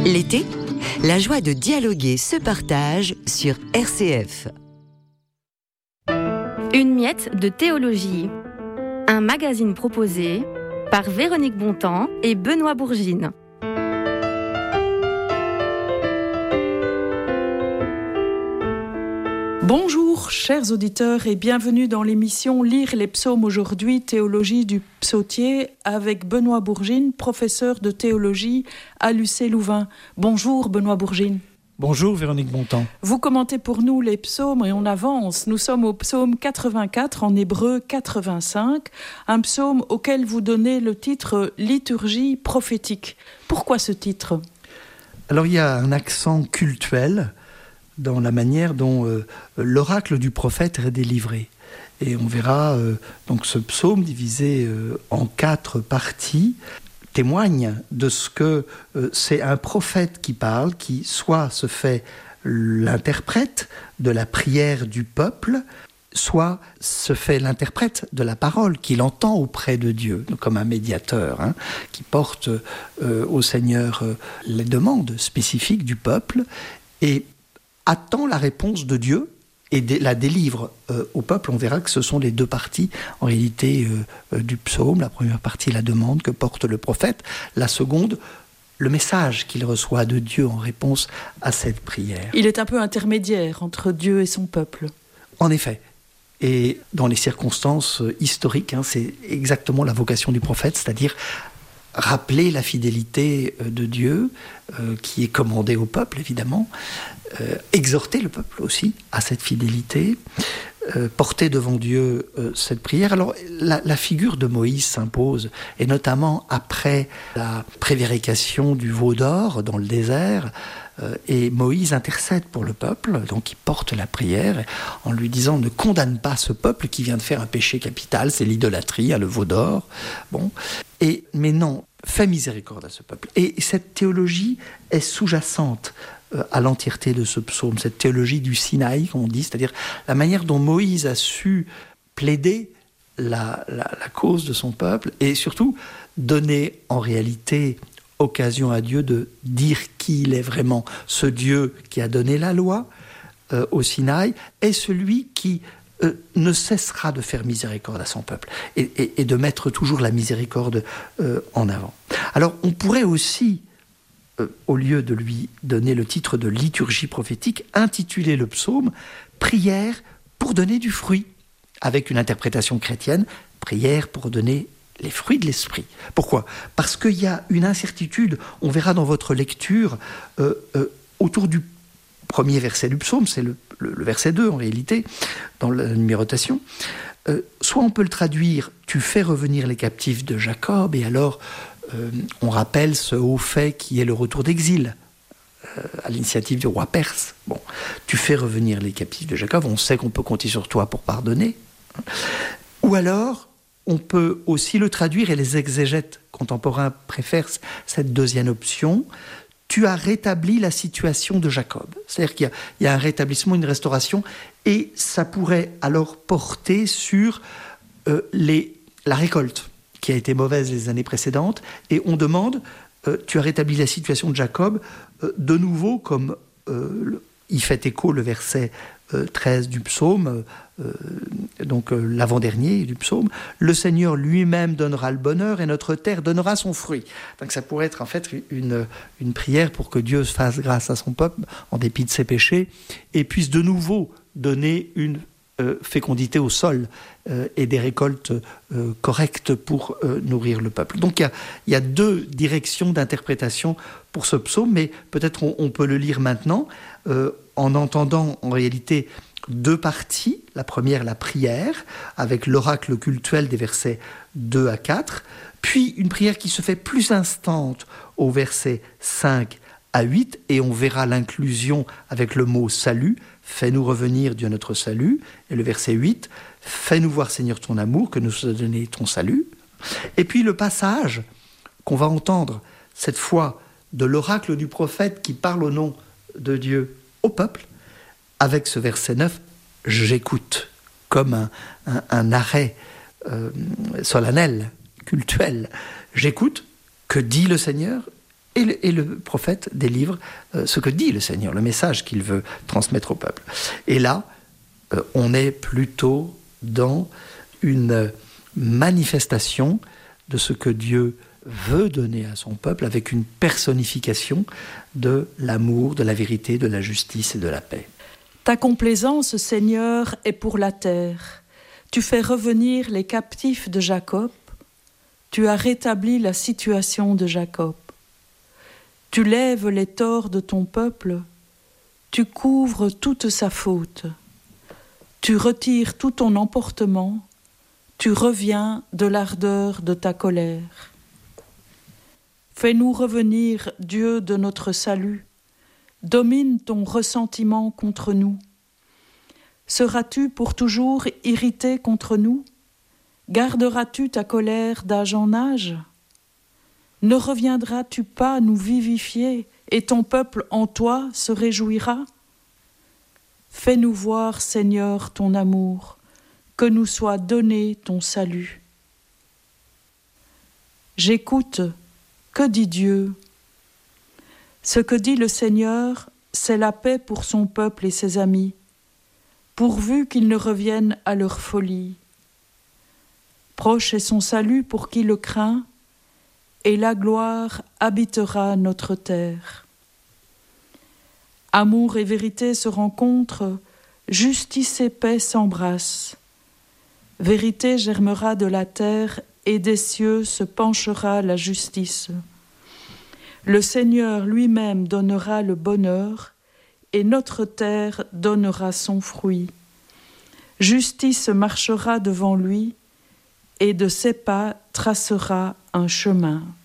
L'été, la joie de dialoguer se partage sur RCF. Une miette de théologie. Un magazine proposé par Véronique Bontemps et Benoît Bourgine. Bonjour chers auditeurs et bienvenue dans l'émission Lire les psaumes aujourd'hui, théologie du psautier avec Benoît Bourgine, professeur de théologie à l'UC Louvain. Bonjour Benoît Bourgine. Bonjour Véronique Bontemps. Vous commentez pour nous les psaumes et on avance. Nous sommes au psaume 84, en hébreu 85, un psaume auquel vous donnez le titre « Liturgie prophétique ». Pourquoi ce titre ? Alors il y a un accent cultuel dans la manière dont l'oracle du prophète est délivré. Et on verra donc ce psaume divisé en 4 parties témoigne de ce que c'est un prophète qui parle, qui soit se fait l'interprète de la prière du peuple, soit se fait l'interprète de la parole qu'il entend auprès de Dieu, comme un médiateur qui porte au Seigneur les demandes spécifiques du peuple et attend la réponse de Dieu et la délivre au peuple. On verra que ce sont les 2 parties en réalité du psaume. La première partie, la demande que porte le prophète. La seconde, le message qu'il reçoit de Dieu en réponse à cette prière. Il est un peu intermédiaire entre Dieu et son peuple. En effet. Et dans les circonstances historiques, c'est exactement la vocation du prophète, c'est-à-dire rappeler la fidélité de Dieu qui est commandée au peuple, évidemment, exhorter le peuple aussi à cette fidélité, porter devant Dieu cette prière. Alors la figure de Moïse s'impose, et notamment après la prévarication du veau d'or dans le désert, et Moïse intercède pour le peuple, donc il porte la prière en lui disant « Ne condamne pas ce peuple qui vient de faire un péché capital, c'est l'idolâtrie, le veau d'or. » Mais non, fais miséricorde à ce peuple. Et cette théologie est sous-jacente à l'entièreté de ce psaume, cette théologie du Sinaï, comme on dit, c'est-à-dire la manière dont Moïse a su plaider la cause de son peuple et surtout donner en réalité occasion à Dieu de dire qui il est vraiment. Ce Dieu qui a donné la loi au Sinaï est celui qui ne cessera de faire miséricorde à son peuple et de mettre toujours la miséricorde en avant. Alors on pourrait aussi, au lieu de lui donner le titre de liturgie prophétique, intituler le psaume « Prière pour donner du fruit », avec une interprétation chrétienne, « Prière pour donner les fruits de l'esprit ». Pourquoi ? Parce qu'il y a une incertitude, on verra dans votre lecture, autour du premier verset du psaume, c'est le verset 2 en réalité, dans la numérotation. Soit on peut le traduire « Tu fais revenir les captifs de Jacob » et alors on rappelle ce haut fait qui est le retour d'exil à l'initiative du roi perse. Tu fais revenir les captifs de Jacob, on sait qu'on peut compter sur toi pour pardonner. Ou alors, on peut aussi le traduire, et les exégètes contemporains préfèrent cette deuxième option, tu as rétabli la situation de Jacob. C'est-à-dire qu'il y a un rétablissement, une restauration, et ça pourrait alors porter sur la récolte, qui a été mauvaise les années précédentes, et on demande, tu as rétabli la situation de Jacob, de nouveau, comme il fait écho le verset 13 du psaume, donc l'avant-dernier du psaume, le Seigneur lui-même donnera le bonheur et notre terre donnera son fruit. Donc ça pourrait être en fait une prière pour que Dieu fasse grâce à son peuple en dépit de ses péchés et puisse de nouveau donner une fécondité au sol et des récoltes correctes pour nourrir le peuple. Donc il y a 2 directions d'interprétation pour ce psaume, mais peut-être on peut le lire maintenant en entendant en réalité 2 parties. La première, la prière, avec l'oracle cultuel des versets 2 à 4, puis une prière qui se fait plus instante au verset 5 à 8, et on verra l'inclusion avec le mot « salut », « Fais-nous revenir, Dieu notre salut », et le verset 8, « Fais-nous voir, Seigneur, ton amour, que nous soit donné ton salut ». Et puis le passage qu'on va entendre, cette fois, de l'oracle du prophète qui parle au nom de Dieu au peuple, avec ce verset 9, « J'écoute », comme un arrêt solennel, cultuel. « J'écoute, que dit le Seigneur ? Et le prophète délivre ce que dit le Seigneur, le message qu'il veut transmettre au peuple. Et là, on est plutôt dans une manifestation de ce que Dieu veut donner à son peuple avec une personnification de l'amour, de la vérité, de la justice et de la paix. Ta complaisance, Seigneur, est pour la terre. Tu fais revenir les captifs de Jacob. Tu as rétabli la situation de Jacob. Tu lèves les torts de ton peuple. Tu couvres toute sa faute. Tu retires tout ton emportement. Tu reviens de l'ardeur de ta colère. Fais-nous revenir, Dieu de notre salut. Domine ton ressentiment contre nous. Seras-tu pour toujours irrité contre nous? Garderas-tu ta colère d'âge en âge? Ne reviendras-tu pas nous vivifier et ton peuple en toi se réjouira? Fais-nous voir, Seigneur, ton amour, que nous soit donné ton salut. J'écoute, que dit Dieu? Ce que dit le Seigneur, c'est la paix pour son peuple et ses amis, pourvu qu'ils ne reviennent à leur folie. Proche est son salut pour qui le craint, et la gloire habitera notre terre. Amour et vérité se rencontrent, justice et paix s'embrassent. Vérité germera de la terre, et des cieux se penchera la justice. Le Seigneur lui-même donnera le bonheur, et notre terre donnera son fruit. Justice marchera devant lui, et de ses pas tracera un chemin.